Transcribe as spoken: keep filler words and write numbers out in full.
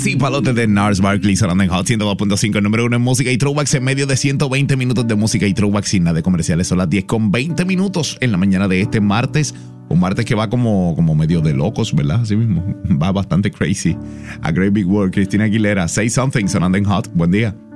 Sí, palote de Gnarls Barkley sonando en Hot ciento dos punto cinco, número uno en música y throwbacks en medio de ciento veinte minutos de música y throwbacks sin nada de comerciales. Son las diez con veinte minutos en la mañana de este martes. Un martes que va como, como medio de locos, ¿verdad? Así mismo, va bastante crazy. A Great Big World, Cristina Aguilera, Say Something sonando en Hot. Buen día.